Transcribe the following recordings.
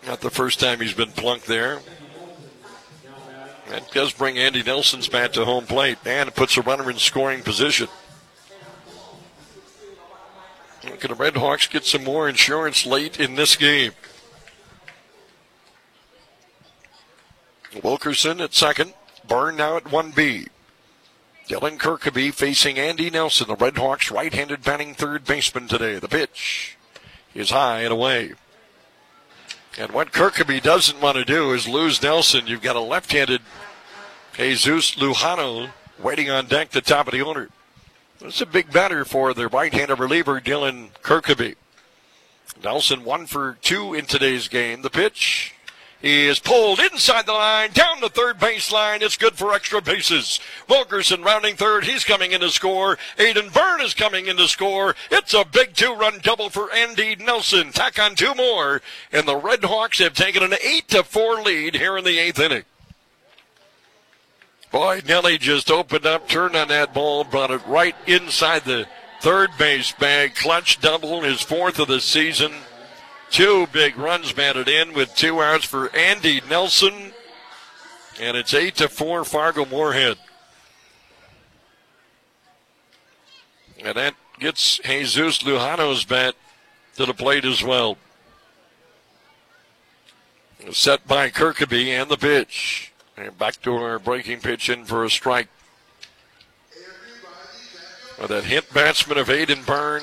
Not the first time he's been plunked there. That does bring Andy Nelson's bat to home plate, and it puts a runner in scoring position. Can the Red Hawks get some more insurance late in this game? Wilkerson at second. Byrne now at 1B. Dylan Kirkaby facing Andy Nelson, the Red Hawks right-handed batting third baseman today. The pitch is high and away. And what Kirkaby doesn't want to do is lose Nelson. You've got a left-handed Jesus Lujano waiting on deck, the top of the order. It's a big batter for the right-handed reliever, Dylan Kirkaby. Nelson 1 for 2 in today's game. The pitch is pulled inside the line, down the third baseline. It's good for extra bases. Wilkerson rounding third. He's coming in to score. Aiden Byrne is coming in to score. It's a big 2-run double for Andy Nelson. Tack on 2 more, and the Red Hawks have taken an 8-4 lead here in the 8th inning. Boy, Nelly just opened up, turned on that ball, brought it right inside the third base bag. Clutch double, his 4th of the season. 2 big runs batted in with 2 outs for Andy Nelson. And it's 8-4 Fargo-Moorhead. And that gets Jesus Lujano's bat to the plate as well. Set by Kirkaby, and the pitch. And back to our breaking pitch in for a strike. Well, that hit batsman of Aiden Byrne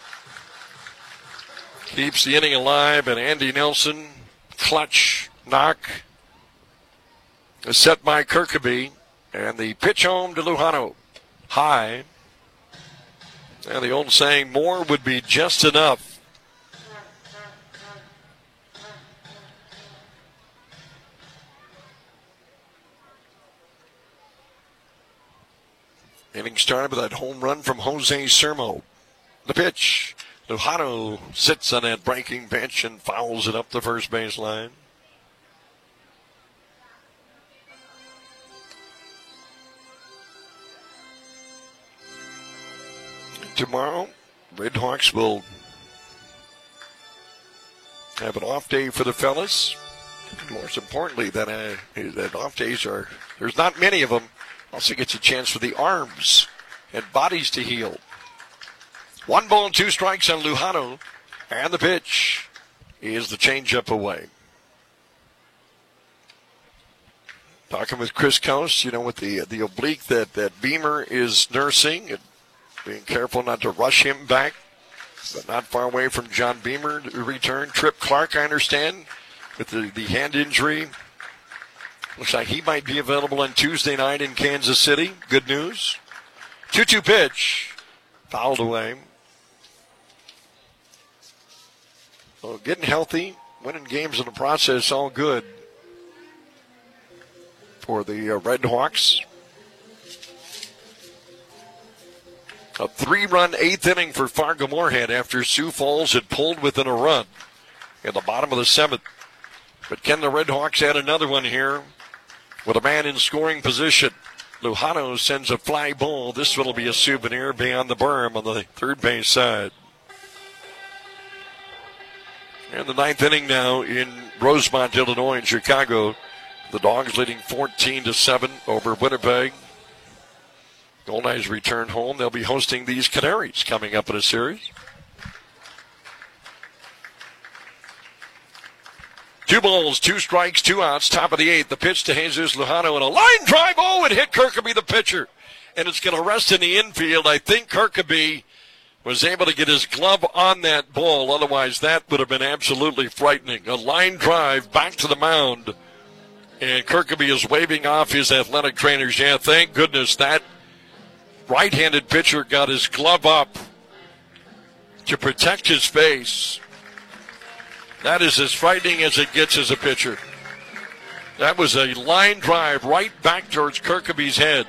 keeps the inning alive, and Andy Nelson, clutch knock, is set by Kirkaby, and the pitch home to Lujano. High. And the old saying, more would be just enough. Inning started with that home run from Jose Sermo. The pitch. Lujano sits on that breaking pitch and fouls it up the first baseline. Tomorrow, Red Hawks will have an off day for the fellas. Most importantly, that off days there's not many of them. Also gets a chance for the arms and bodies to heal. 1 ball and 2 strikes on Lujano, and the pitch is the changeup away. Talking with Chris Coast, with the oblique that Beamer is nursing, and being careful not to rush him back, but not far away from John Beamer to return. Trip Clark, I understand, with the hand injury. Looks like he might be available on Tuesday night in Kansas City. Good news. 2-2 pitch. Fouled away. So getting healthy, winning games in the process, all good for the Red Hawks. A 3-run 8th inning for Fargo-Moorhead after Sioux Falls had pulled within a run in the bottom of the 7th. But can the Red Hawks add another one here with a man in scoring position? Lujano sends a fly ball. This one will be a souvenir beyond the berm on the third base side. And the 9th inning now in Rosemont, Illinois, in Chicago. The Dogs leading 14-7 over Winnipeg. Golden Knights return home. They'll be hosting these Canaries coming up in a series. 2 balls, 2 strikes, 2 outs, top of the 8th. The pitch to Jesus Lujano and a line drive. Oh, it hit Kirkaby, the pitcher. And it's going to rest in the infield. I think Kirkaby was able to get his glove on that ball. Otherwise, that would have been absolutely frightening. A line drive back to the mound. And Kirkaby is waving off his athletic trainers. Yeah, thank goodness that right-handed pitcher got his glove up to protect his face. That is as frightening as it gets as a pitcher. That was a line drive right back towards Kirkaby's head.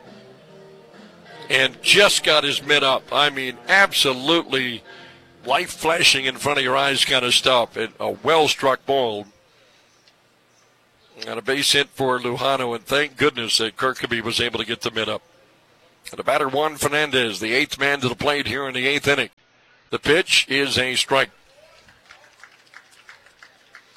And just got his mitt up. I mean, absolutely life flashing in front of your eyes kind of stuff. And a well-struck ball. And a base hit for Lujano, and thank goodness that Kirkaby was able to get the mitt up. And the batter, Juan Fernandez, the 8th man to the plate here in the 8th inning. The pitch is a strike.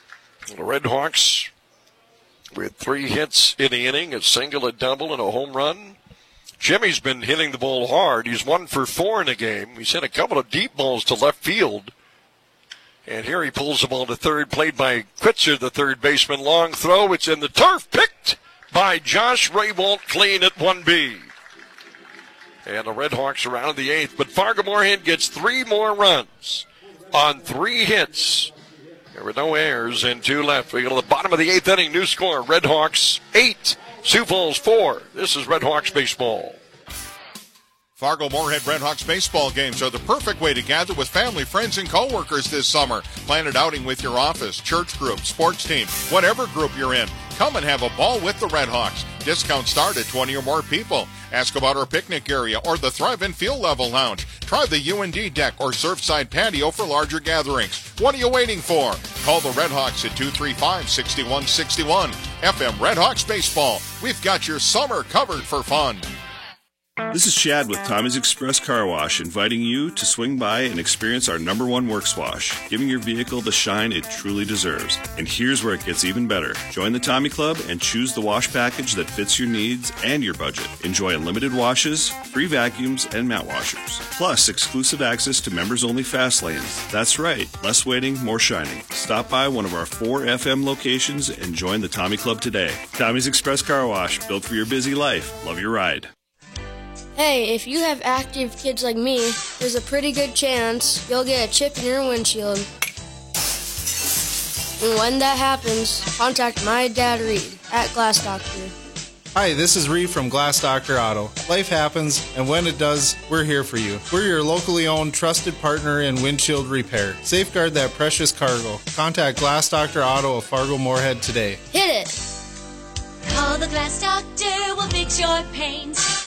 The Red Hawks with 3 hits in the inning, a single, a double, and a home run. Jimmy's been hitting the ball hard. He's 1 for 4 in the game. He's hit a couple of deep balls to left field. And here he pulls the ball to third, played by Quitzer, the third baseman. Long throw. It's in the turf, picked by Josh Raywalt, clean at 1B. And the Red Hawks are out of the 8th. But Fargo-Moorhead gets 3 more runs on 3 hits. There were no errors and 2 left. We go to the bottom of the 8th inning. New score, Red Hawks 8, Sioux Falls 4. This is Red Hawks baseball. Fargo-Moorhead Red Hawks baseball games are the perfect way to gather with family, friends, and coworkers this summer. Plan an outing with your office, church group, sports team, whatever group you're in. Come and have a ball with the Red Hawks. Discounts start at 20 or more people. Ask about our picnic area or the Thrive-In Field Level Lounge. Try the UND deck or Surfside patio for larger gatherings. What are you waiting for? Call the Red Hawks at 235-6161. FM Red Hawks Baseball. We've got your summer covered for fun. This is Chad with Tommy's Express Car Wash, inviting you to swing by and experience our #1 works wash, giving your vehicle the shine it truly deserves. And here's where it gets even better. Join the Tommy Club and choose the wash package that fits your needs and your budget. Enjoy unlimited washes, free vacuums, and mat washers. Plus, exclusive access to members-only fast lanes. That's right, less waiting, more shining. Stop by one of our 4 FM locations and join the Tommy Club today. Tommy's Express Car Wash, built for your busy life. Love your ride. Hey, if you have active kids like me, there's a pretty good chance you'll get a chip in your windshield. And when that happens, contact my dad Reed at Glass Doctor. Hi, this is Reed from Glass Doctor Auto. Life happens, and when it does, we're here for you. We're your locally owned, trusted partner in windshield repair. Safeguard that precious cargo. Contact Glass Doctor Auto of Fargo-Moorhead today. Hit it! Call the Glass Doctor, we'll fix your paint.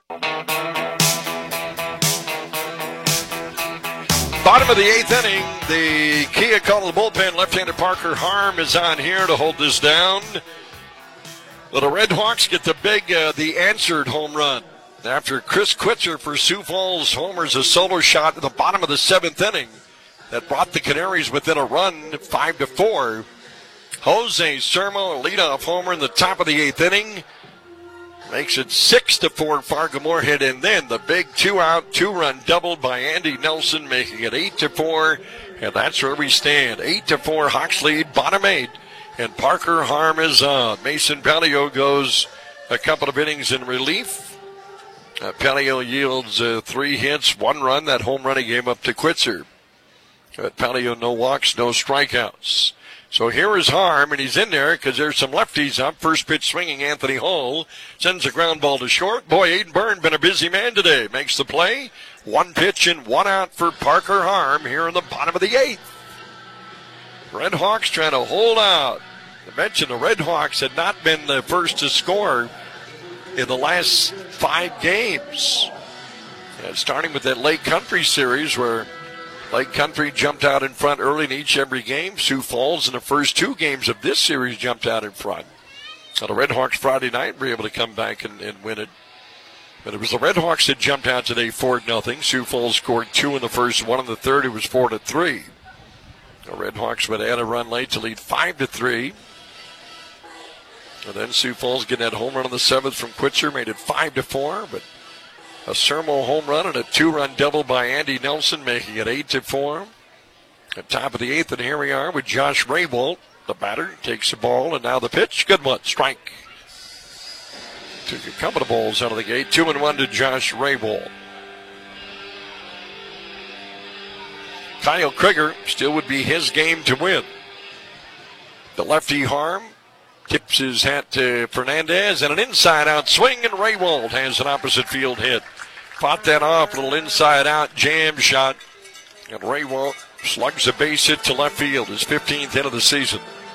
Bottom of the 8th inning, the Kia call of the bullpen. Left-hander Parker Harm is on here to hold this down. Well, the Red Hawks get the answered home run. After Chris Quitzer for Sioux Falls homers a solo shot in the bottom of the 7th inning that brought the Canaries within a run, 5-4. Jose Sermo, a leadoff homer in the top of the 8th inning. Makes it 6-4 Fargo-Moorhead, and then the big 2-out, 2-run double by Andy Nelson, making it 8-4, and that's where we stand. 8-4 Hawks lead, bottom 8, and Parker Harm is on. Mason Pelio goes a couple of innings in relief. Pelio yields 3 hits, 1 run. That home run he gave up to Quitzer. Pelio, no walks, no strikeouts. So here is Harm, and he's in there because there's some lefties up. First pitch swinging, Anthony Hull sends a ground ball to short. Boy, Aiden Byrne been a busy man today. Makes the play. 1 pitch and 1 out for Parker Harm here in the bottom of the 8th. Red Hawks trying to hold out. I mentioned the Red Hawks had not been the first to score in the last 5 games. And starting with that Lake Country series where Lake Country jumped out in front early in every game. Sioux Falls in the first 2 games of this series jumped out in front. So the Red Hawks Friday night were able to come back and win it. But it was the Red Hawks that jumped out today 4-0. Sioux Falls scored 2 in the first, 1 in the third. It was 4-3. The Red Hawks would add a run late to lead 5-3. And then Sioux Falls getting that home run on the 7th from Quitzer made it 5-4. But a Sermo home run and a 2-run double by Andy Nelson, making it 8-4. At top of the 8th, and here we are with Josh Raywalt. The batter takes the ball, and now the pitch. Good one, strike. Took a couple of balls out of the gate. 2-1 to Josh Raywalt. Kyle Krieger still would be his game to win. The lefty Harm tips his hat to Fernandez, and an inside-out swing, and Raywalt has an opposite field hit. Fought that off, little inside-out jam shot, and Raywalt slugs a base hit to left field, his 15th hit of the season.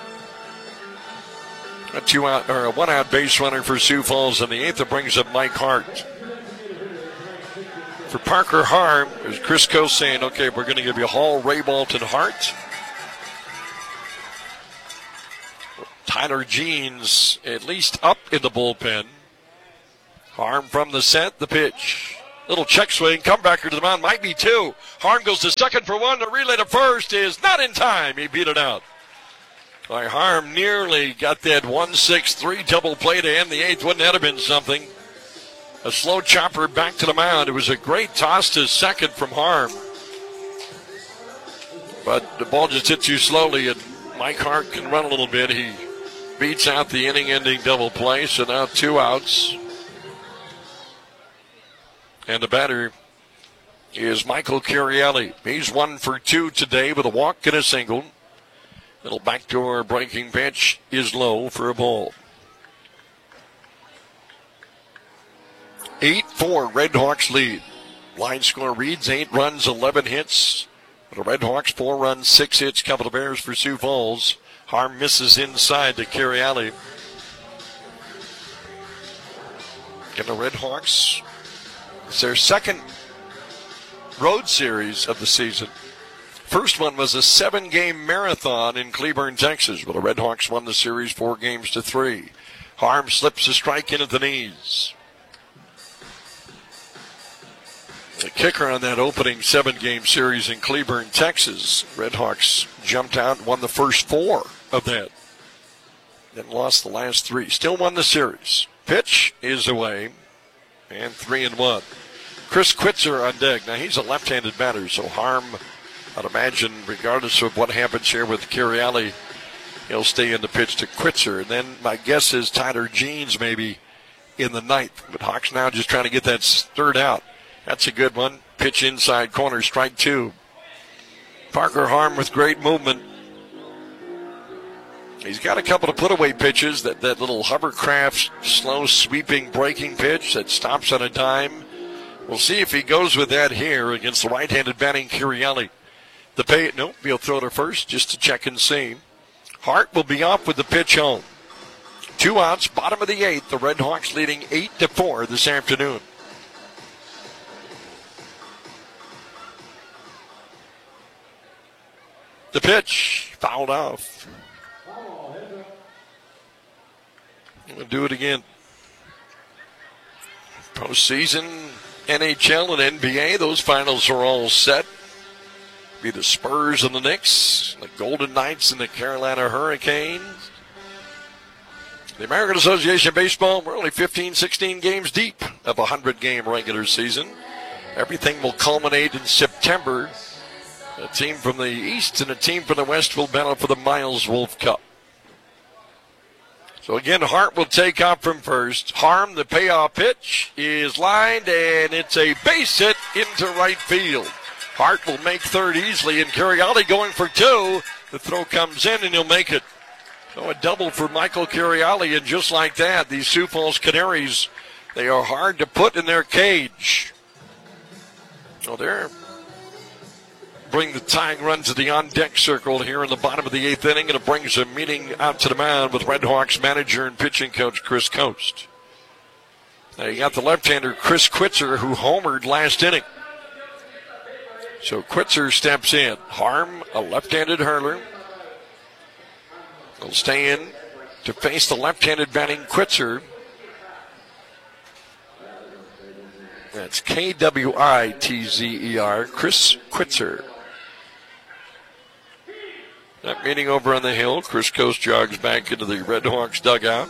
A 1-out base runner for Sioux Falls in the 8th. That brings up Mike Hart. For Parker Harm, there's Chris Coe saying, okay, we're going to give you Hall, Raywalt, and Hart. Tyler Jeans at least up in the bullpen. Harm from the set, the pitch. Little check swing, comebacker to the mound, might be 2. Harm goes to second for 1. The relay to first is not in time. He beat it out. Harm nearly got that 1-6-3 double play to end the eighth. Wouldn't that have been something? A slow chopper back to the mound. It was a great toss to second from Harm. But the ball just hit too slowly, and Mike Hart can run a little bit. He beats out the inning-ending double play, so now 2 outs. And the batter is Michael Curielli. He's 1 for 2 today with a walk and a single. Little backdoor breaking pitch is low for a ball. 8-4 Redhawks lead. Line score reads 8 runs, 11 hits. For the Redhawks, 4 runs, 6 hits. Couple of errors for Sioux Falls. Harm misses inside to Curielli. And the Redhawks, it's their second road series of the season. First one was a 7-game marathon in Cleburne, Texas, where the Redhawks won the series 4-3. Harm slips a strike in at the knees. The kicker on that opening 7-game series in Cleburne, Texas. Redhawks jumped out and won the first 4 of that. Then lost the last 3. Still won the series. Pitch is away. And 3-1. Chris Quitzer on deck. Now he's a left-handed batter, so Harm, I'd imagine, regardless of what happens here with Curielli, he'll stay in the pitch to Quitzer. And then my guess is Tyler Jeans maybe in the 9th. But Hawks now just trying to get that third out. That's a good one. Pitch inside corner, strike 2. Parker Harm with great movement. He's got a couple of put-away pitches, that little hovercraft, slow sweeping breaking pitch that stops on a dime. We'll see if he goes with that here against the right-handed batting Curielli. Nope, he'll throw to first just to check and see. Hart will be off with the pitch home. 2 outs, bottom of the 8th. The Redhawks leading 8-4 this afternoon. The pitch fouled off. We'll do it again. Postseason, NHL and NBA, those finals are all set. Be the Spurs and the Knicks, the Golden Knights and the Carolina Hurricanes. The American Association of Baseball, we're only 15, 16 games deep of a 100-game regular season. Everything will culminate in September. A team from the East and a team from the West will battle for the Miles Wolf Cup. So again, Hart will take off from first. Harm, the payoff pitch, is lined, and it's a base hit into right field. Hart will make third easily, and Curielli going for 2. The throw comes in, and he'll make it. So a double for Michael Curielli, and just like that, these Sioux Falls Canaries, they are hard to put in their cage. So they're bring the tying run to the on-deck circle here in the bottom of the 8th inning, and it brings a meeting out to the mound with Redhawks manager and pitching coach Chris Coast. Now you got the left-hander Chris Quitzer, who homered last inning. So Quitzer steps in. Harm, a left-handed hurler, will stay in to face the left-handed batting Quitzer. That's Kwitzer, Chris Quitzer. That meeting over on the hill. Chris Coast jogs back into the Redhawks dugout.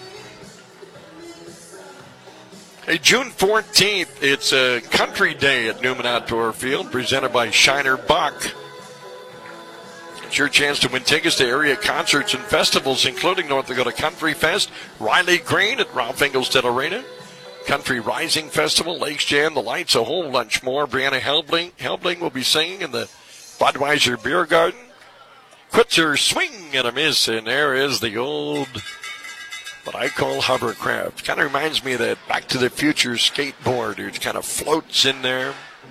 Hey, June 14th, it's a country day at Newman Outdoor Field, presented by Shiner Buck. It's your chance to win tickets to area concerts and festivals, including North Dakota Country Fest, Riley Green at Ralph Engelstad Arena, Country Rising Festival, Lakes Jam, The Lights, a whole bunch more. Brianna Helbling will be singing in the Budweiser Beer Garden. Quitzer, swing and a miss, and there is the old, what I call hovercraft. Kind of reminds me of that Back to the Future skateboard. It kind of floats in there.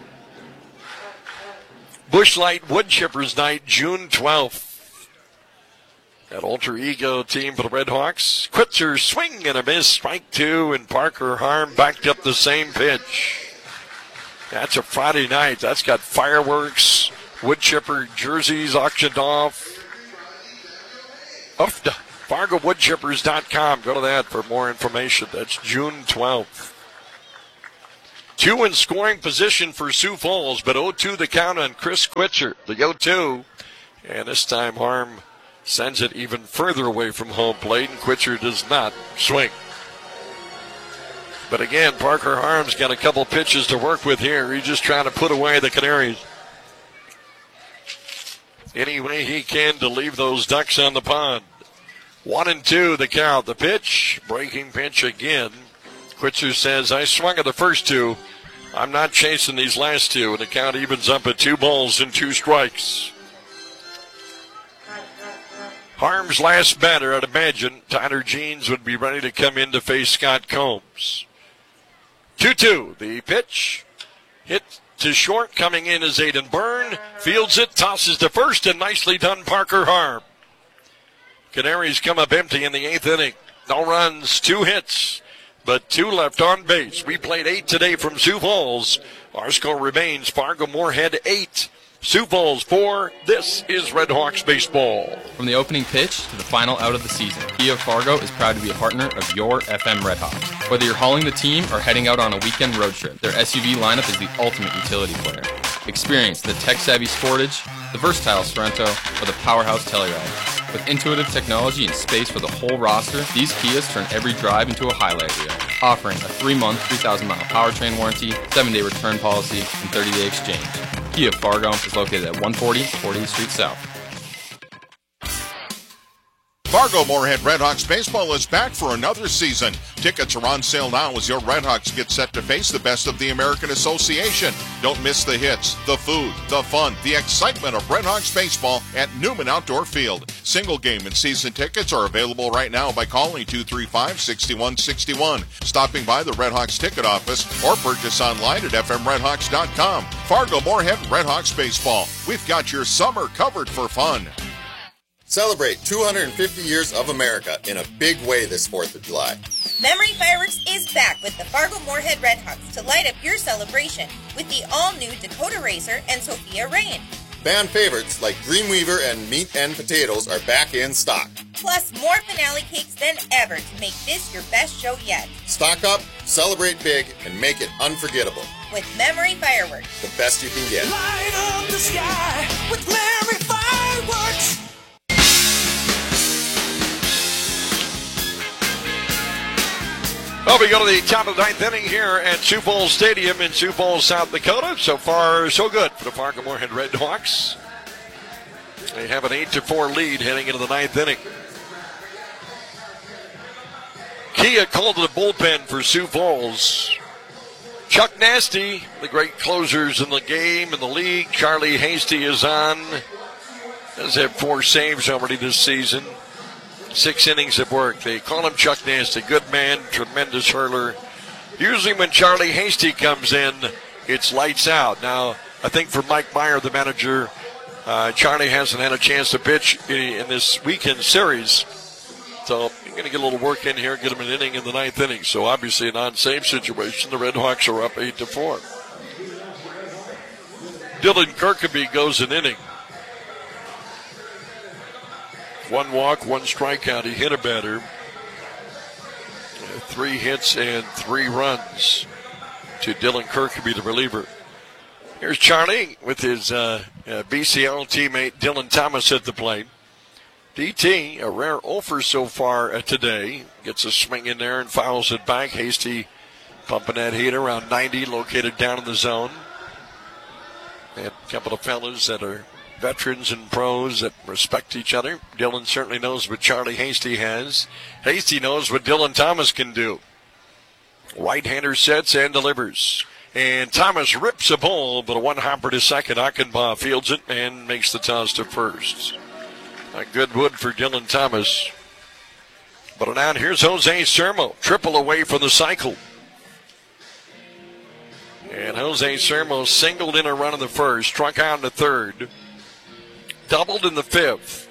Bushlight Wood Chippers Night, June 12th. That alter ego team for the Redhawks. Quitzer, swing and a miss, strike 2, and Parker Harm backed up the same pitch. That's a Friday night. That's got fireworks, wood chipper jerseys auctioned off. FargoWoodchippers.com. Go to that for more information. That's June 12th. 2 in scoring position for Sioux Falls, but 0-2 the count on Chris Quitzer, the 0-2. And this time Harm Sends it even further away from home plate, and Quitzer does not swing. But again, Parker Harm's got a couple pitches to work with here. He's just trying to put away the Canaries any way he can to leave those ducks on the pond. 1-2 the count. The pitch, breaking pitch again. Quitzer says, I swung at the first two. I'm not chasing these last two. And the count evens up at 2 balls and 2 strikes. Harm's last batter, I'd imagine Tyler Jeans would be ready to come in to face Scott Combs. 2-2, the pitch. Hit to short, coming in is Aiden Byrne. Fields it, tosses to first, and nicely done, Parker Harm. Canaries come up empty in the 8th inning. No runs, 2 hits, but 2 left on base. We played 8 today from Sioux Falls. Our score remains Fargo-Moorhead 8. Sioux Falls 4. This is Red Hawks baseball. From the opening pitch to the final out of the season, Kia of Fargo is proud to be a partner of your FM Red Hawks. Whether you're hauling the team or heading out on a weekend road trip, their SUV lineup is the ultimate utility player. Experience the tech-savvy Sportage, the versatile Sorento, or the powerhouse Telluride. With intuitive technology and space for the whole roster, these Kias turn every drive into a highlight reel. Offering a 3-month, 3,000-mile powertrain warranty, 7-day return policy, and 30-day exchange. Kia of Fargo is located at 140 40th Street South. Fargo-Moorhead Redhawks baseball is back for another season. Tickets are on sale now as your Redhawks get set to face the best of the American Association. Don't miss the hits, the food, the fun, the excitement of Redhawks baseball at Newman Outdoor Field. Single game and season tickets are available right now by calling 235-6161, stopping by the Redhawks ticket office, or purchase online at fmredhawks.com. Fargo-Moorhead Redhawks baseball. We've got your summer covered for fun. Celebrate 250 years of America in a big way this 4th of July. Memory Fireworks is back with the Fargo-Moorhead Redhawks to light up your celebration with the all-new Dakota Racer and Sophia Rain. Fan favorites like Dreamweaver and Meat and Potatoes are back in stock. Plus more finale cakes than ever to make this your best show yet. Stock up, celebrate big, and make it unforgettable. With Memory Fireworks. The best you can get. Light up the sky with Memory Fireworks. Well, we go to the top of the 9th inning here at Sioux Falls Stadium in Sioux Falls, South Dakota. So far, so good for the Fargo-Moorhead Redhawks. They have an 8-4 lead heading into the 9th inning. Kia called to the bullpen for Sioux Falls. Chuck Nasty, the great closers in the game, in the league. Charlie Hasty is on. Has had 4 saves already this season. 6 innings of work. They call him Chuck Nasty. Good man, tremendous hurler. Usually when Charlie Hasty comes in, it's lights out. Now, I think for Mike Meyer, the manager, Charlie hasn't had a chance to pitch in this weekend series. So you're going to get a little work in here, get him an inning in the 9th inning. So obviously a non-save situation. The Redhawks are up 8-4. Dylan Kirkaby goes an inning. 1 walk, 1 strikeout. He hit a batter. 3 hits and 3 runs to Dylan Kirkaby, the reliever. Here's Charlie with his BCL teammate Dylan Thomas at the plate. DT, a rare offer so far today. Gets a swing in there and fouls it back. Hasty pumping that heat around 90, located down in the zone. And a couple of fellas that are veterans and pros that respect each other. Dylan certainly knows what Charlie Hasty has. Hasty knows what Dylan Thomas can do. Right-hander sets and delivers. And Thomas rips a ball, but a 1-hopper to second. Achenbaugh fields it and makes the toss to first. A good wood for Dylan Thomas. But now here's Jose Sermo. Triple away from the cycle. And Jose Sermo singled in a run in the first, struck out in the third. Doubled in the 5th.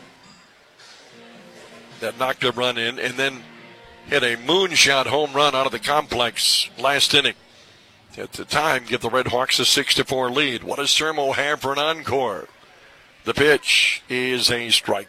That knocked a run in, and then hit a moonshot home run out of the complex last inning. At the time, give the Redhawks a 6-4 lead. What does Sermo have for an encore? The pitch is a strike.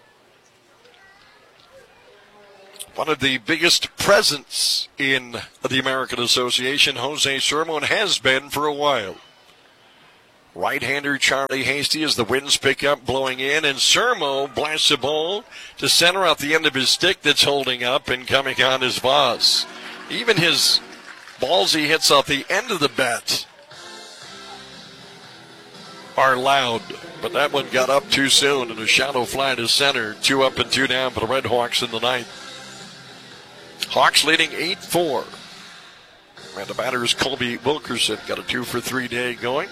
One of the biggest presents in the American Association, Jose Sermo, has been for a while. Right-hander Charlie Hasty as the winds pick up, blowing in, and Sermo blasts the ball to center out the end of his stick that's holding up and coming on his Voss. Even his balls he hits off the end of the bat are loud, but that one got up too soon and a shallow fly to center. 2 up and 2 down for the Red Hawks in the ninth. Hawks leading 8-4. And the batter is Colby Wilkerson. Got a 2-for-3 day going.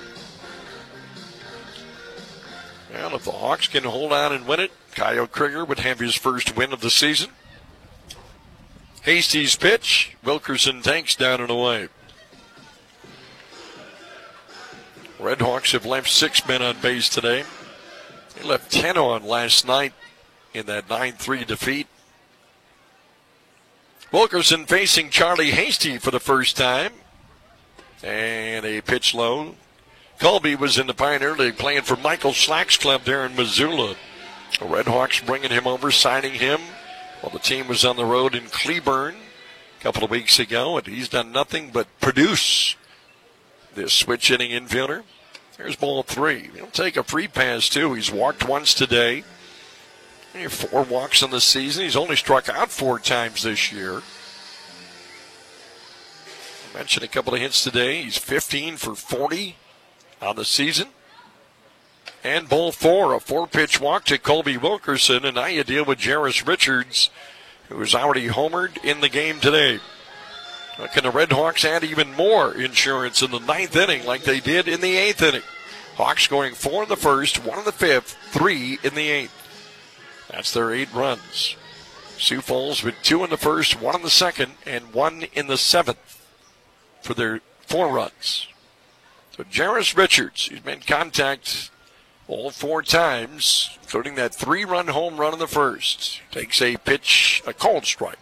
And if the Hawks can hold on and win it, Kyle Krieger would have his first win of the season. Hasty's pitch. Wilkerson takes down and away. Red Hawks have left 6 men on base today. They left 10 on last night in that 9-3 defeat. Wilkerson facing Charlie Hasty for the first time. And a pitch low. Colby was in the Pioneer League playing for Michael Slack's club there in Missoula. The Red Hawks bringing him over, signing him while the team was on the road in Cleburne a couple of weeks ago. And he's done nothing but produce this switch-hitting infielder. There's ball 3. He'll take a free pass, too. He's walked once today. 4 walks in the season. He's only struck out 4 times this year. I mentioned a couple of hits today. He's 15 for 40 on the season. And ball 4, a 4-pitch walk to Colby Wilkerson. And now you deal with Jairus Richards, who is already homered in the game today. Can the Red Hawks add even more insurance in the 9th inning like they did in the 8th inning? Hawks going 4 in the first, 1 in the 5th, 3 in the 8th. That's their 8 runs. Sioux Falls with 2 in the first, 1 in the second, and 1 in the 7th for their 4 runs. So Jairus Richards, he's made contact all 4 times, including that 3-run home run in the first. Takes a pitch, a called strike.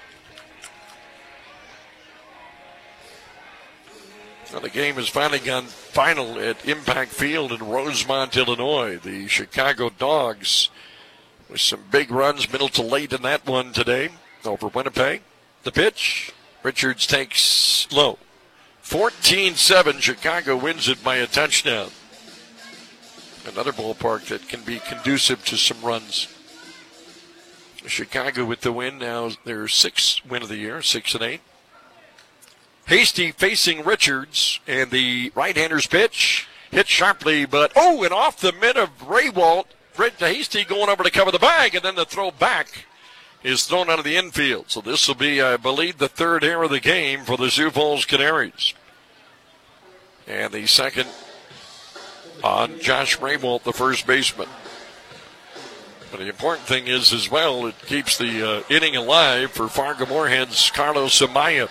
Well, the game has finally gone final at Impact Field in Rosemont, Illinois. The Chicago Dogs with some big runs, middle to late in that one today over Winnipeg. The pitch, Richards takes low. 14-7, Chicago wins it by a touchdown. Another ballpark that can be conducive to some runs. Chicago with the win, now their 6th win of the year, 6-8. Hasty facing Richards, and the right-hander's pitch hit sharply, but and off the mid of Raywalt. Hasty going over to cover the bag, and then the throw back is thrown out of the infield. So this will be, I believe, the 3rd error of the game for the Sioux Falls Canaries. And the second on Josh Raywalt, the first baseman. But the important thing is, as well, it keeps the inning alive for Fargo-Moorhead's Carlos Amaya.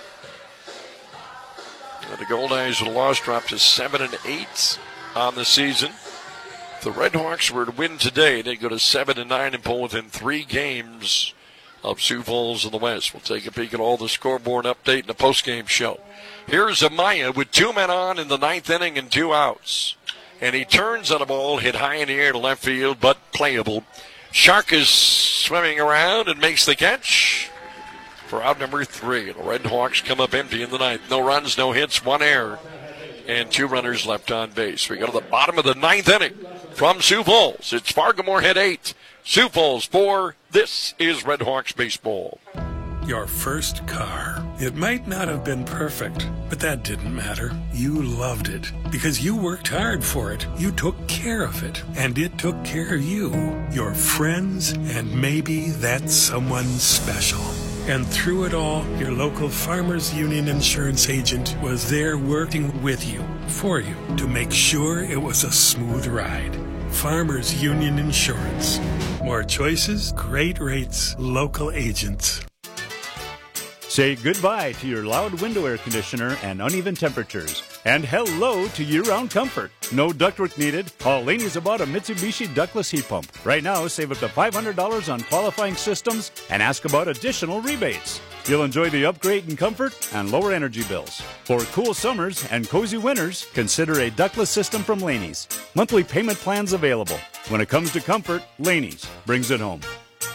The Goldeyes with a loss dropped to 7-8 on the season. If the Red Hawks were to win today, they'd go to 7-9 and pull within 3 games of Sioux Falls in the West. We'll take a peek at all the scoreboard update in the postgame show. Here's Amaya with 2 men on in the 9th inning and 2 outs. And he turns on a ball, hit high in the air to left field, but playable. Shark is swimming around and makes the catch for out number 3. The Red Hawks come up empty in the 9th. No runs, no hits, 1 error, and 2 runners left on base. We go to the bottom of the 9th inning from Sioux Falls. It's Fargo-Moorhead 8, Sioux Falls 4. This is Red Hawks baseball. Your first car. It might not have been perfect, but that didn't matter. You loved it because you worked hard for it. You took care of it, and it took care of you, your friends, and maybe that someone special. And through it all, your local Farmers Union insurance agent was there working with you, for you, to make sure it was a smooth ride. Farmers Union Insurance. More choices, great rates, local agents. Say goodbye to your loud window air conditioner and uneven temperatures. And hello to year-round comfort. No ductwork needed. Call Laney's about a Mitsubishi ductless heat pump. Right now, save up to $500 on qualifying systems and ask about additional rebates. You'll enjoy the upgrade in comfort and lower energy bills. For cool summers and cozy winters, consider a ductless system from Laney's. Monthly payment plans available. When it comes to comfort, Laney's brings it home.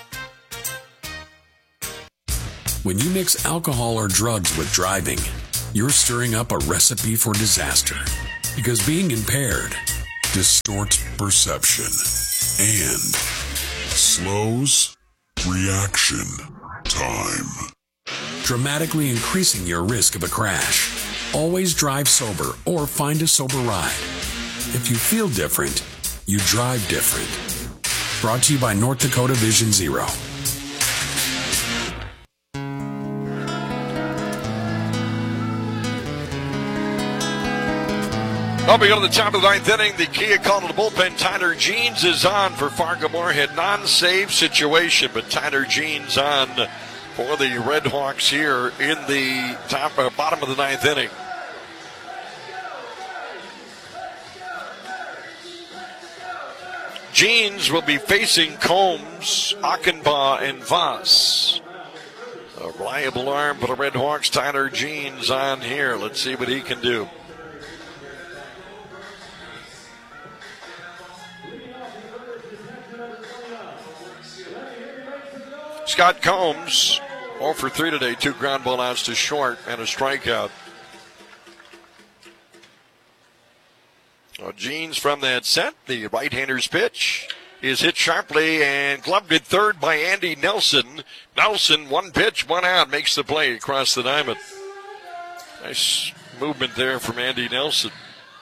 When you mix alcohol or drugs with driving, you're stirring up a recipe for disaster. Because being impaired distorts perception and slows reaction time, dramatically increasing your risk of a crash. Always drive sober or find a sober ride. If you feel different, you drive different. Brought to you by North Dakota Vision Zero. Well, we go to the top of the ninth inning. The Kia call to the bullpen. Tyler Jeans is on for Fargo-Moorhead. Non-save situation, but Tyler Jeans on for the Red Hawks here in the bottom of the ninth inning. Jeans will be facing Combs, Achenbaugh, and Voss. A reliable arm for the Red Hawks. Tyler Jeans on here. Let's see what he can do. Scott Combs, 0 for 3 today, 2 ground ball outs to short and a strikeout. Jeans from that set, the right-hander's pitch is hit sharply and gloved at third by Andy Nelson. Nelson, 1 pitch, 1 out, makes the play across the diamond. Nice movement there from Andy Nelson.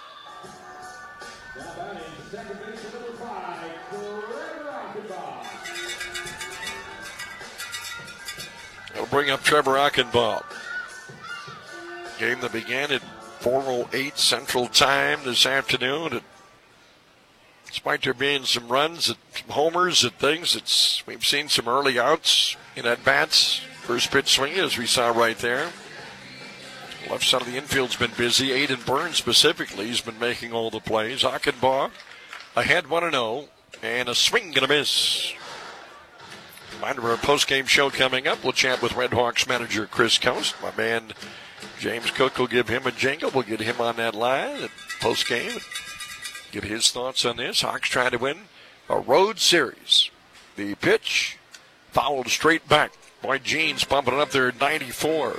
That'll bring up Trevor Achenbaugh. Game that began at 4:08 Central Time this afternoon. Despite there being some runs, some homers and things, we've seen some early outs in at-bats. First pitch swing, as we saw right there. Left side of the infield's been busy. Aiden Burns specifically has been making all the plays. Achenbaugh ahead 1-0 and a swing and a miss. Reminder, our post-game show coming up. We'll chat with Red Hawks manager Chris Coast. My man James Cook will give him a jingle. We'll get him on that line at post-game. Get his thoughts on this. Hawks trying to win a road series. The pitch fouled straight back. Boy, Jeans bumping it up there at 94.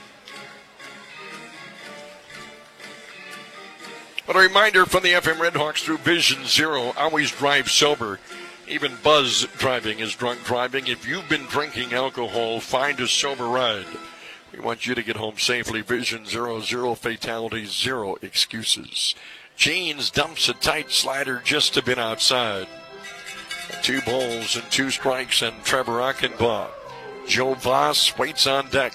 But a reminder from the FM Red Hawks through Vision Zero, always drive sober. Even buzz driving is drunk driving. If you've been drinking alcohol, find a sober ride. We want you to get home safely. Vision Zero, 0 fatalities, 0 excuses. Jeans dumps a tight slider just a bit outside. 2 balls and 2 strikes, and Trevor Achenbaugh. Joe Voss waits on deck.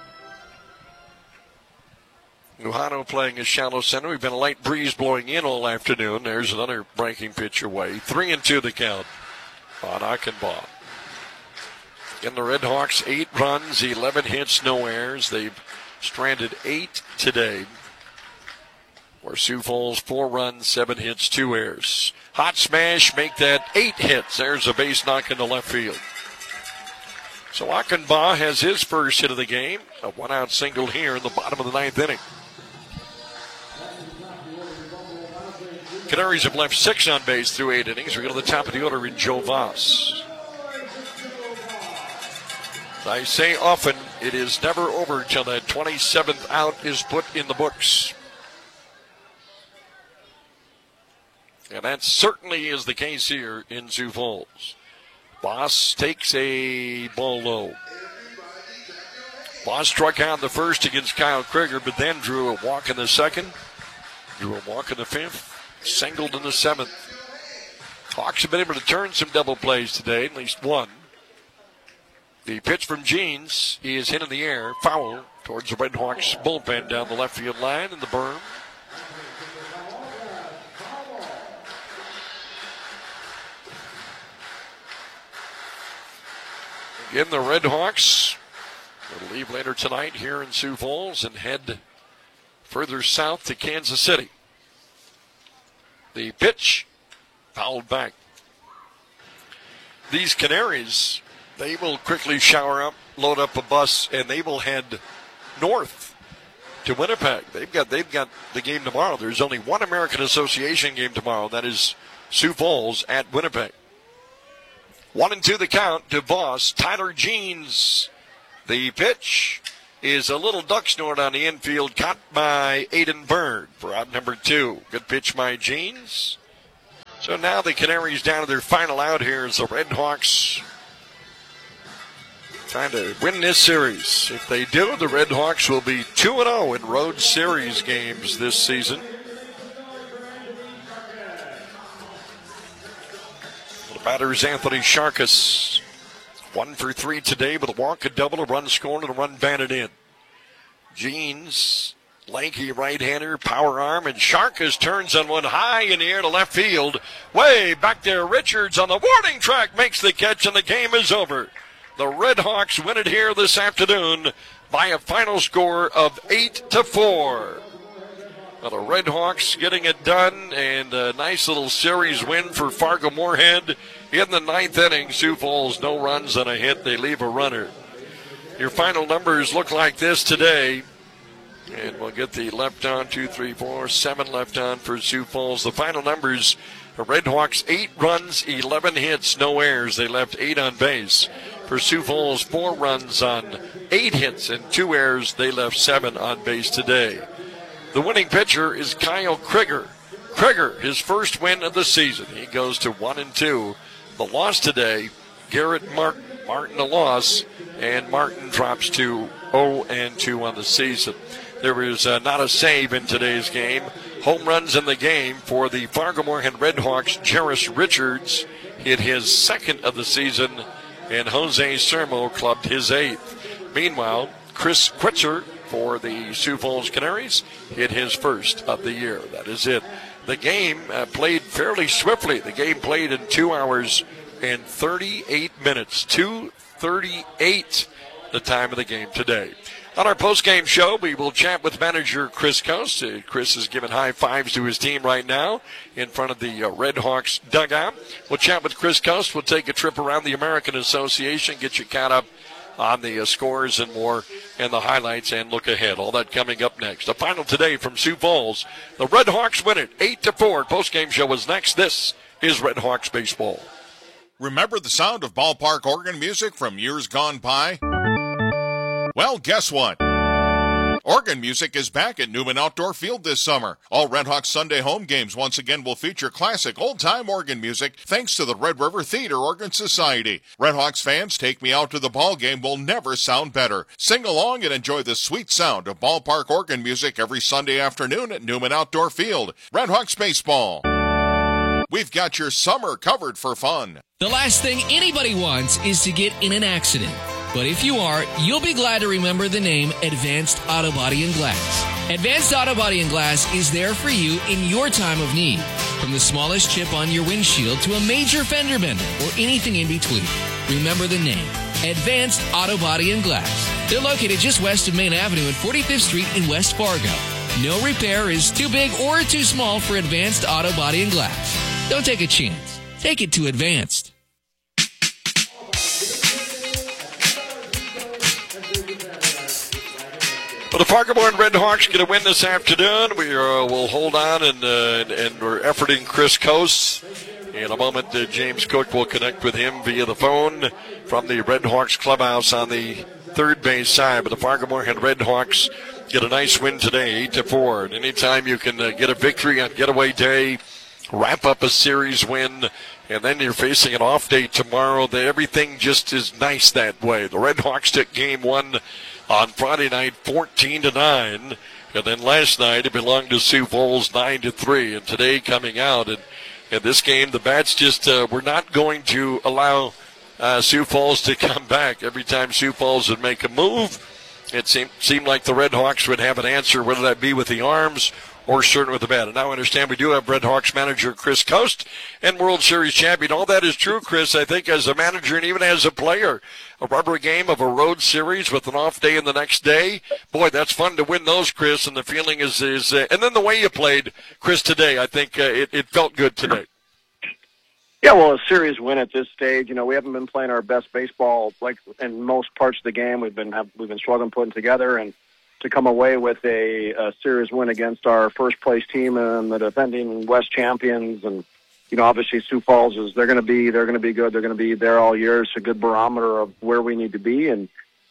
Nuhano playing a shallow center. We've been a light breeze blowing in all afternoon. There's another breaking pitch away. 3-2 the count on Achenbaugh. In the Red Hawks, 8 runs, 11 hits, no errors. They've stranded 8 today. Where Sioux Falls, 4 runs, 7 hits, 2 errors. Hot smash, make that 8 hits. There's a base knock into left field. So Achenbaugh has his first hit of the game. A 1-out single here in the bottom of the 9th inning. Canaries have left 6 on base through 8 innings. We go to the top of the order in Joe Voss. I say often, it is never over until that 27th out is put in the books. And that certainly is the case here in Sioux Falls. Voss takes a ball low. Voss struck out the first against Kyle Krieger, but then drew a walk in the second, drew a walk in the 5th, singled in the 7th. Hawks have been able to turn some double plays today, at least one. The pitch from Jeans is hit in the air, foul towards the Red Hawks bullpen down the left field line in the berm. Again, the Red Hawks will leave later tonight here in Sioux Falls and head further south to Kansas City. The pitch fouled back. These Canaries, they will quickly shower up, load up a bus, and they will head north to Winnipeg. They've got the game tomorrow. There's only one American Association game tomorrow. That is Sioux Falls at Winnipeg. 1-2 the count to Voss. Tyler Jeans. The pitch is a little duck snort on the infield, caught by Aiden Byrne for out number 2. Good pitch by Jeans. So now the Canaries down to their final out here as the Red Hawks trying to win this series. If they do, the Red Hawks will be 2-0 in road series games this season. The batter is Anthony Sharkus. 1 for 3 today with a walk, a double, a run scored, and a run batted in. Jeans, lanky right-hander, power arm, and Sharkus turns on one high in the air to left field. Way back there, Richards on the warning track makes the catch, and the game is over. The Red Hawks win it here this afternoon by a final score of 8-4. Well, the Red Hawks getting it done, and a nice little series win for Fargo-Moorhead. In the 9th inning, Sioux Falls, no runs and a hit. They leave a runner. Your final numbers look like this today. And we'll get the left on, 2, 3, 4, 7 left on for Sioux Falls. The final numbers, the Red Hawks, 8 runs, 11 hits, no errors. They left 8 on base. For Sioux Falls, 4 runs on 8 hits and 2 errors. They left 7 on base today. The winning pitcher is Kyle Krieger. Krieger, his first win of the season. He goes to 1-2. The loss today, Garrett Martin. Martin a loss, and Martin drops to 0-2 on the season. There was not a save in today's game. Home runs in the game for the Fargo-Moorhead Red Hawks. Jarris Richards hit his second of the season, and Jose Sermo clubbed his 8th. Meanwhile, Chris Quitzer for the Sioux Falls Canaries hit his first of the year. That is it. The game played fairly swiftly. The game played in 2 hours and 38 minutes. 2:38 the time of the game today. On our post-game show, we will chat with manager Chris Coast. Chris is giving high fives to his team right now in front of the Red Hawks dugout. We'll chat with Chris Coast. We'll take a trip around the American Association, get you caught up on the scores and more, and the highlights, and look ahead. All that coming up next. The final today from Sioux Falls. The Red Hawks win it 8-4. Post-game show is next. This is Red Hawks baseball. Remember the sound of ballpark organ music from years gone by? Well, guess what? Organ music is back at Newman Outdoor Field this summer. All Red Hawks Sunday home games once again will feature classic old-time organ music thanks to the Red River Theater Organ Society. Red Hawks fans, Take Me Out to the Ball Game will never sound better. Sing along and enjoy the sweet sound of ballpark organ music every Sunday afternoon at Newman Outdoor Field. Red Hawks baseball. We've got your summer covered for fun. The last thing anybody wants is to get in an accident. But if you are, you'll be glad to remember the name Advanced Auto Body and Glass. Advanced Auto Body and Glass is there for you in your time of need. From the smallest chip on your windshield to a major fender bender or anything in between. Remember the name Advanced Auto Body and Glass. They're located just west of Main Avenue at 45th Street in West Fargo. No repair is too big or too small for Advanced Auto Body and Glass. Don't take a chance. Take it to Advanced. Well, the Fargo-Moorhead Red Hawks get a win this afternoon. We'll hold on, and we're efforting Chris Coase. In a moment, James Cook will connect with him via the phone from the Red Hawks clubhouse on the third base side. But the Fargo-Moorhead Red Hawks get a nice win today, 8-4. And anytime you can get a victory on getaway day, wrap up a series win, and then you're facing an off day tomorrow, everything just is nice that way. The Red Hawks took game 1 on Friday night, 14-9, and then last night it belonged to Sioux Falls, 9-3, and today coming out, and this game, the bats just were not going to allow Sioux Falls to come back. Every time Sioux Falls would make a move, it seemed like the Red Hawks would have an answer, whether that be with the arms or certain with the bat. And now I understand we do have Red Hawks manager Chris Coast and World Series champion. All that is true, Chris, I think, as a manager and even as a player. A rubber game of a road series with an off day and the next day. Boy, that's fun to win those, Chris, and the feeling is and then the way you played, Chris, today, I think it felt good today. Yeah, well, a series win at this stage. You know, we haven't been playing our best baseball like in most parts of the game. We've been struggling putting together, and to come away with a series win against our first place team and the defending West champions, and you know, obviously Sioux Falls they're going to be good. They're going to be there all year. It's a good barometer of where we need to be, and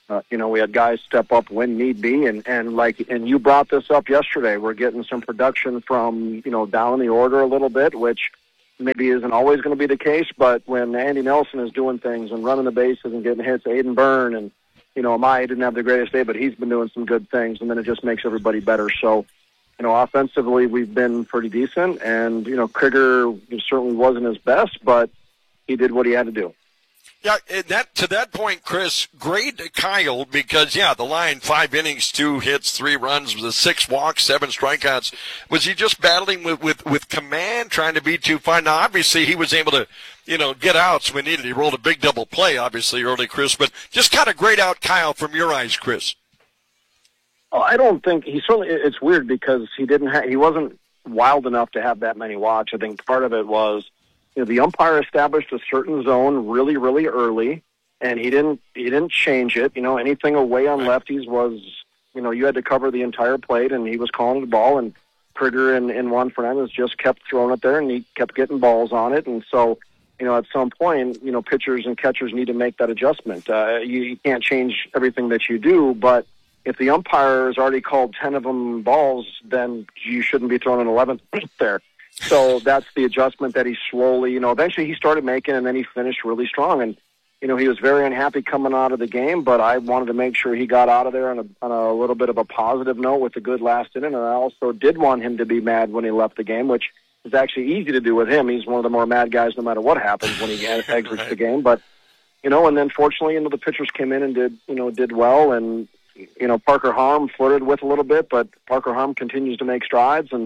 We had guys step up when need be, and you brought this up yesterday. We're getting some production from, down the order a little bit, which maybe isn't always going to be the case, but when Andy Nelson is doing things and running the bases and getting hits, Aiden Byrne, and, Amaya didn't have the greatest day, but he's been doing some good things, and then it just makes everybody better. So, offensively, we've been pretty decent, and, Krieger certainly wasn't his best, but he did what he had to do. Yeah, to that point, Chris, great Kyle, because, the line, 5 innings, 2 hits, 3 runs, with 6 walks, 7 strikeouts. Was he just battling with command, trying to be too fine? Now, obviously, he was able to, get outs when needed. He rolled a big double play, obviously, early, Chris, but just kind of grayed out Kyle from your eyes, Chris. Oh, I don't think it's weird because he wasn't wild enough to have that many walks. I think part of it was, the umpire established a certain zone really, really early, and he didn't change it. Anything away on lefties was, you had to cover the entire plate, and he was calling the ball, and Krieger and Juan Fernandez just kept throwing it there, and he kept getting balls on it. And so, at some point, pitchers and catchers need to make that adjustment. You can't change everything that you do, but if the umpire has already called 10 of them balls, then you shouldn't be throwing an 11th there. So that's the adjustment that he slowly, eventually he started making, and then he finished really strong. And, he was very unhappy coming out of the game, but I wanted to make sure he got out of there on a little bit of a positive note with a good last inning. And I also did want him to be mad when he left the game, which is actually easy to do with him. He's one of the more mad guys no matter what happens when he exits the game. But, and then fortunately, the pitchers came in and did well. And, Parker Harm flirted with a little bit, but Parker Harm continues to make strides. And,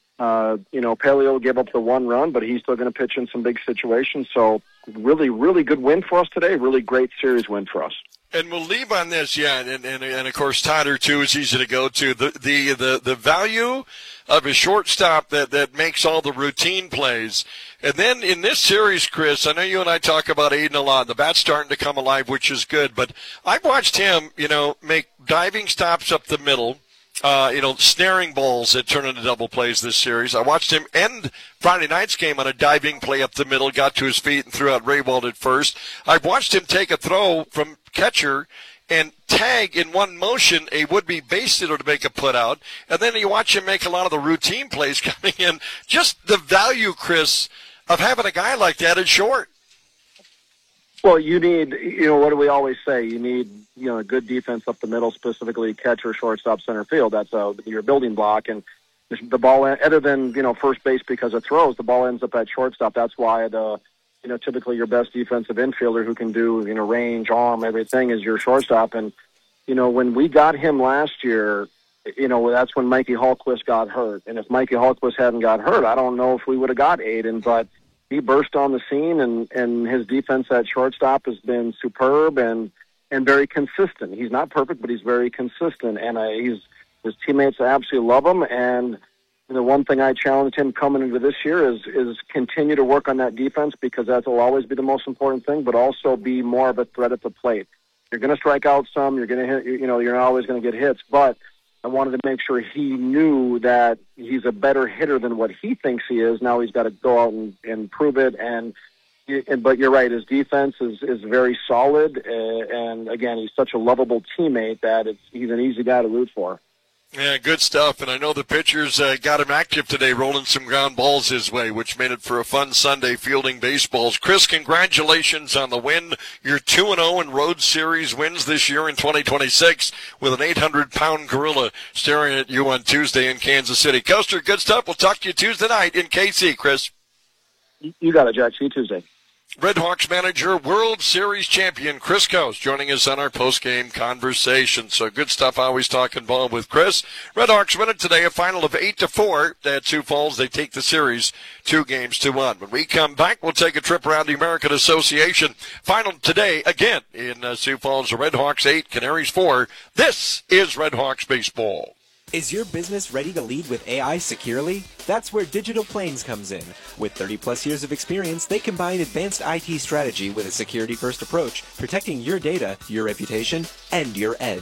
Paleo gave up the 1 run, but he's still going to pitch in some big situations. So really, really good win for us today. Really great series win for us. And we'll leave on this, and of course, Tyler, too, is easy to go to. The value of a shortstop that makes all the routine plays. And then in this series, Chris, I know you and I talk about Aiden a lot. The bat's starting to come alive, which is good. But I've watched him, make diving stops up the middle. Snaring balls that turn into double plays this series. I watched him end Friday night's game on a diving play up the middle, got to his feet and threw out Raywald at first. I've watched him take a throw from catcher and tag in one motion a would-be base hitter to make a put out. And then you watch him make a lot of the routine plays coming in. Just the value, Chris, of having a guy like that at short. Well, you need, what do we always say? You need, a good defense up the middle, specifically catcher, shortstop, center field. That's your building block. And the ball, other than, first base because it throws, the ball ends up at shortstop. That's why typically your best defensive infielder who can do, range, arm, everything is your shortstop. And, when we got him last year, that's when Mikey Hallquist got hurt. And if Mikey Hallquist hadn't got hurt, I don't know if we would have got Aiden, but he burst on the scene, and his defense at shortstop has been superb and very consistent. He's not perfect, but he's very consistent, and his teammates absolutely love him. And the one thing I challenged him coming into this year is continue to work on that defense, because that will always be the most important thing, but also be more of a threat at the plate. You're going to strike out some. You're going to hit. You're not always going to get hits, but I wanted to make sure he knew that he's a better hitter than what he thinks he is. Now he's got to go out and prove it. But you're right, his defense is very solid. And again, he's such a lovable teammate that he's an easy guy to root for. Yeah, good stuff. And I know the pitchers got him active today, rolling some ground balls his way, which made it for a fun Sunday fielding baseballs. Chris, congratulations on the win. You're 2-0 in road series wins this year in 2026 with an 800-pound gorilla staring at you on Tuesday in Kansas City. Custer, good stuff. We'll talk to you Tuesday night in KC, Chris. You got it, Jack. See you Tuesday. Red Hawks manager, World Series champion Chris Coast joining us on our post-game conversation. So good stuff, always talking ball with Chris. Red Hawks win it today, a final of 8-4 at Sioux Falls. They take the series 2-1. When we come back, we'll take a trip around the American Association. Final today, again, in Sioux Falls, the Red Hawks 8, Canaries 4. This is Red Hawks baseball. Is your business ready to lead with AI securely? That's where Digital Plains comes in. With 30-plus years of experience, they combine advanced IT strategy with a security-first approach, protecting your data, your reputation, and your edge.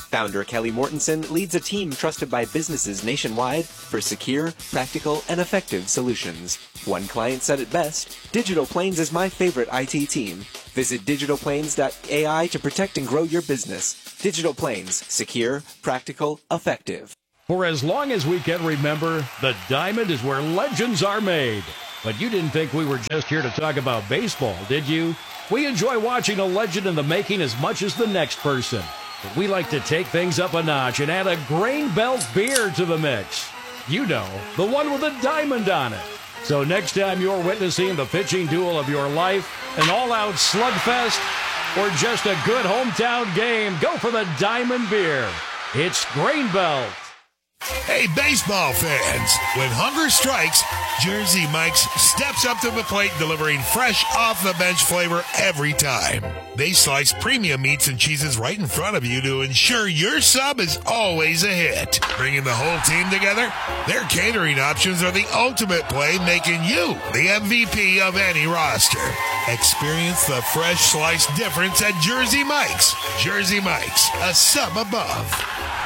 Founder Kelly Mortensen leads a team trusted by businesses nationwide for secure, practical, and effective solutions. One client said it best, Digital Plains is my favorite IT team. Visit digitalplains.ai to protect and grow your business. Digital Plains, secure, practical, effective. For as long as we can remember, the Diamond is where legends are made. But you didn't think we were just here to talk about baseball, did you? We enjoy watching a legend in the making as much as the next person. But we like to take things up a notch and add a Grain Belt beer to the mix. You know, the one with a diamond on it. So next time you're witnessing the pitching duel of your life, an all-out slugfest, or just a good hometown game, go for the Diamond beer. It's Grain Belt. Hey, baseball fans, when hunger strikes, Jersey Mike's steps up to the plate delivering fresh off-the-bench flavor every time. They slice premium meats and cheeses right in front of you to ensure your sub is always a hit. Bringing the whole team together, their catering options are the ultimate play, making you the MVP of any roster. Experience the fresh sliced difference at Jersey Mike's. Jersey Mike's, a sub above.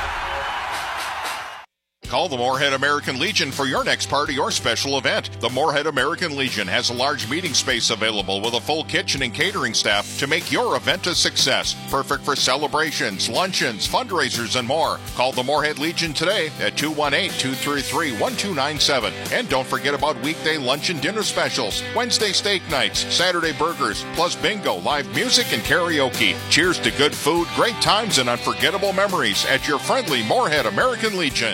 Call the Moorhead American Legion for your next party or special event. The Moorhead American Legion has a large meeting space available with a full kitchen and catering staff to make your event a success. Perfect for celebrations, luncheons, fundraisers, and more. Call the Moorhead Legion today at 218-233-1297. And don't forget about weekday lunch and dinner specials, Wednesday steak nights, Saturday burgers, plus bingo, live music, and karaoke. Cheers to good food, great times, and unforgettable memories at your friendly Moorhead American Legion.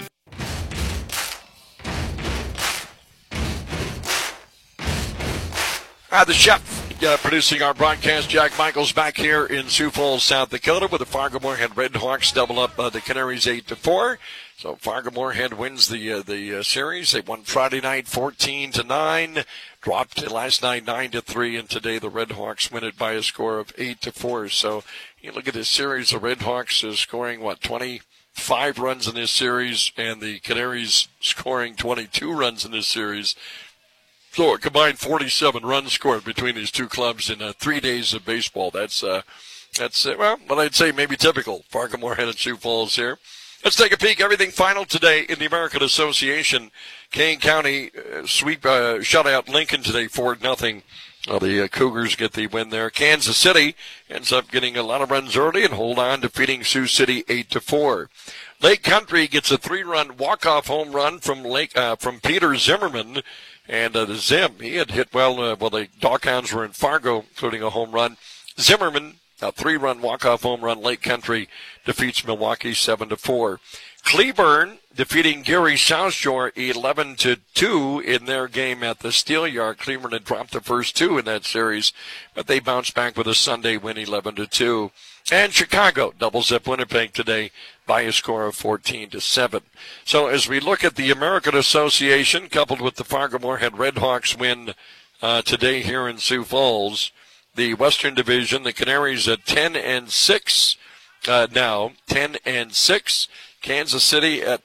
The chef producing our broadcast, Jack Michaels, back here in Sioux Falls, South Dakota, with the Fargo-Moorhead Redhawks double up the Canaries 8-4. So Fargo-Moorhead wins the series. They won Friday night 14-9, dropped last night 9-3, and today the Redhawks win it by a score of 8-4. So you look at this series, the Redhawks is scoring 25 runs in this series, and the Canaries scoring 22 runs in this series. So a combined 47 runs scored between these two clubs in 3 days of baseball. That's what I'd say maybe typical. Fargo-Moorhead and Sioux Falls here. Let's take a peek. Everything final today in the American Association. Kane County shutout Lincoln today 4-0. The Cougars get the win there. Kansas City ends up getting a lot of runs early and hold on, defeating Sioux City 8-4. Lake Country gets a 3-run walk-off home run from Peter Zimmerman. And the Zim, he had hit well. The Doghounds were in Fargo, including a home run. Zimmerman, a 3-run walk-off home run. Lake Country defeats Milwaukee 7-4. Cleburne defeating Gary South Shore 11-2 in their game at the Steelyard. Cleburne had dropped the first two in that series, but they bounced back with a Sunday win 11-2. And Chicago doubles up Winnipeg today by a score of 14-7. So as we look at the American Association, coupled with the Fargo-Moorhead Redhawks win today here in Sioux Falls, the Western Division, the Canaries at 10-6 now, 10-6. Kansas City at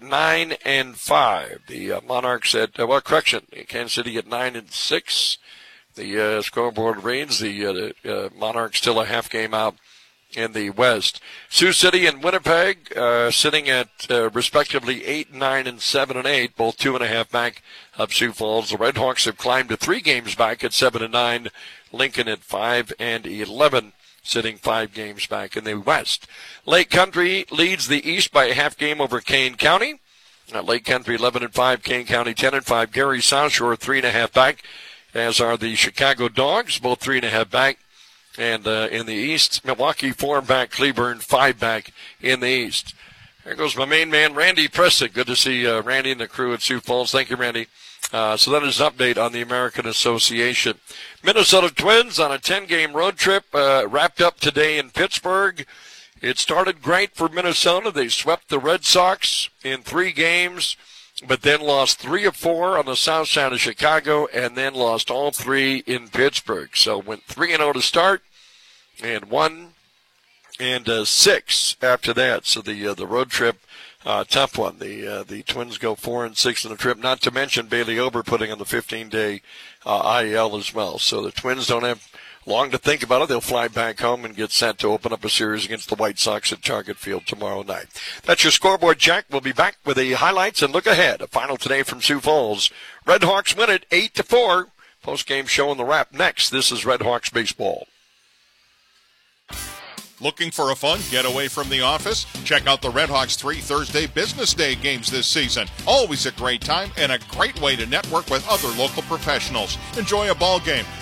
9-5. The Monarchs at Kansas City at 9-6. The scoreboard reads the Monarchs still a half game out in the West. Sioux City and Winnipeg sitting at respectively 8-9 and 7-8, both 2.5 back of Sioux Falls. The Redhawks have climbed to 3 games back at 7-9. Lincoln at 5-11. Sitting 5 games back in the West. Lake Country leads the East by a half game over Kane County. Lake Country 11-5, Kane County 10-5. Gary South Shore 3.5 back, as are the Chicago Dogs, both 3.5 back. And in the East, Milwaukee 4 back, Cleburne 5 back in the East. There goes my main man, Randy Pressick. Good to see Randy and the crew at Sioux Falls. Thank you, Randy. So that is an update on the American Association. Minnesota Twins on a 10-game road trip wrapped up today in Pittsburgh. It started great for Minnesota. They swept the Red Sox in 3 games, but then lost 3 of 4 on the south side of Chicago and then lost all 3 in Pittsburgh. So went 3-0 to start and 1-6 after that. So the road trip, tough one. The Twins go 4-6 on the trip, not to mention Bailey Ober putting on the 15-day IL as well. So the Twins don't have long to think about it. They'll fly back home and get set to open up a series against the White Sox at Target Field tomorrow night. That's your scoreboard check. We'll be back with the highlights and look ahead. A final today from Sioux Falls. Red Hawks win it 8-4. Post-game show and the wrap next. This is Red Hawks baseball. Looking for a fun getaway from the office? Check out the Red Hawks 3 Thursday Business Day games this season. Always a great time and a great way to network with other local professionals. Enjoy a ball game,